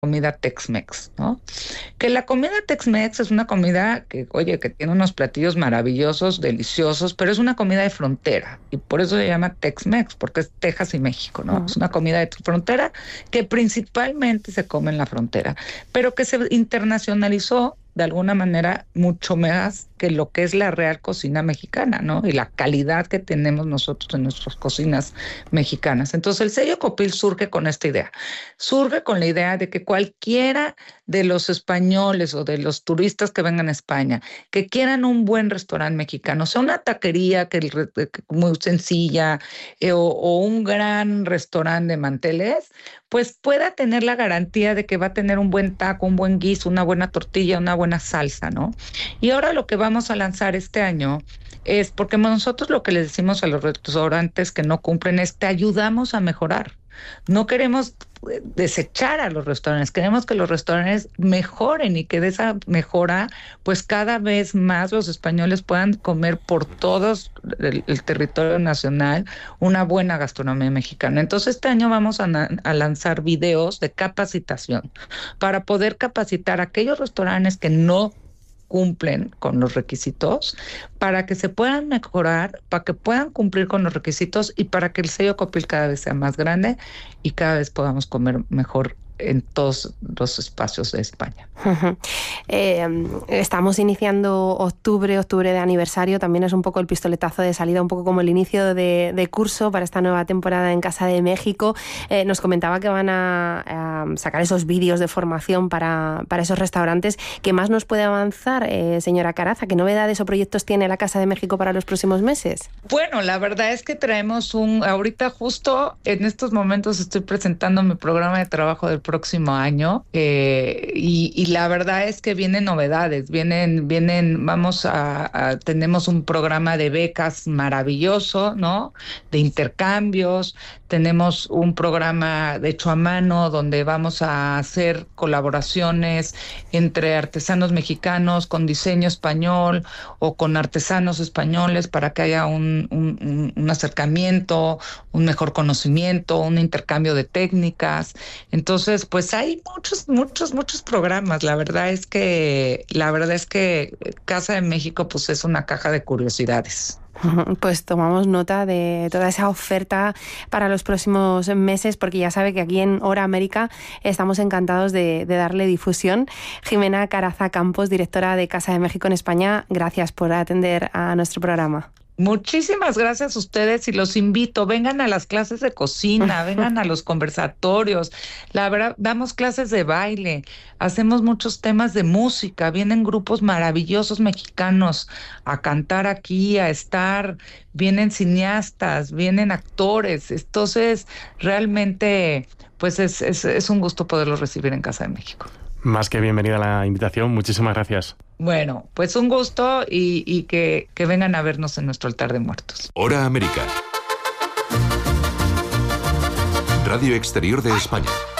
comida Tex-Mex, ¿no? Que la comida Tex-Mex es una comida que, oye, que tiene unos platillos maravillosos, deliciosos, pero es una comida de frontera y por eso se llama Tex-Mex, porque es Texas y México, ¿no? Es una comida de frontera que principalmente se come en la frontera, pero que se internacionalizó de alguna manera mucho más que lo que es la real cocina mexicana, ¿no? Y la calidad que tenemos nosotros en nuestras cocinas mexicanas. Entonces el sello Copil surge con esta idea. Surge con la idea de que cualquiera de los españoles o de los turistas que vengan a España, que quieran un buen restaurante mexicano, sea una taquería que muy sencilla o un gran restaurante de manteles, pues pueda tener la garantía de que va a tener un buen taco, un buen guiso, una buena tortilla, una buena salsa, ¿no? Y ahora lo que vamos a lanzar este año es, porque nosotros lo que les decimos a los restaurantes que no cumplen es, te ayudamos a mejorar. No queremos desechar a los restaurantes, queremos que los restaurantes mejoren y que de esa mejora, pues cada vez más los españoles puedan comer por todo el territorio nacional una buena gastronomía mexicana. Entonces este año vamos a lanzar videos de capacitación para poder capacitar a aquellos restaurantes que no cumplen con los requisitos, para que se puedan mejorar, para que puedan cumplir con los requisitos y para que el sello Copil cada vez sea más grande y cada vez podamos comer mejor en todos los espacios de España. Estamos iniciando octubre de aniversario, también es un poco el pistoletazo de salida, un poco como el inicio de curso para esta nueva temporada en Casa de México. Nos comentaba que van a sacar esos vídeos de formación para esos restaurantes. ¿Qué más nos puede avanzar, señora Caraza? ¿Qué novedades o proyectos tiene la Casa de México para los próximos meses? Bueno, la verdad es que traemos ahorita justo en estos momentos estoy presentando mi programa de trabajo del próximo año y la verdad es que vienen novedades, tenemos un programa de becas maravilloso, ¿no? De intercambios, tenemos un programa de hecho a mano donde vamos a hacer colaboraciones entre artesanos mexicanos con diseño español o con artesanos españoles para que haya un acercamiento, un mejor conocimiento, un intercambio de técnicas. Entonces, pues hay muchos programas. La verdad es que Casa de México pues es una caja de curiosidades. Pues tomamos nota de toda esa oferta para los próximos meses, porque ya sabe que aquí en Hora América estamos encantados de darle difusión. Jimena Caraza Campos, directora de Casa de México en España, gracias por atender a nuestro programa. Muchísimas gracias a ustedes y los invito, vengan a las clases de cocina, vengan a los conversatorios, la verdad, damos clases de baile, hacemos muchos temas de música, vienen grupos maravillosos mexicanos a cantar aquí, a estar, vienen cineastas, vienen actores, entonces realmente pues es un gusto poderlos recibir en Casa de México. Más que bienvenida la invitación, muchísimas gracias. Bueno, pues un gusto y que vengan a vernos en nuestro altar de muertos. Hora América. Radio Exterior de España.